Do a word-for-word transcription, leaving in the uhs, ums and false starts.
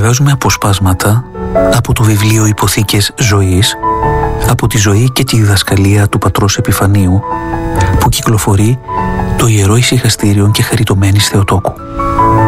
διαβάζουμε αποσπάσματα από το βιβλίο «Υποθήκες ζωής», από τη ζωή και τη διδασκαλία του πατρός Επιφανίου, που κυκλοφορεί το Ιερό Ησυχαστήριον και Χαριτωμένης Θεοτόκου.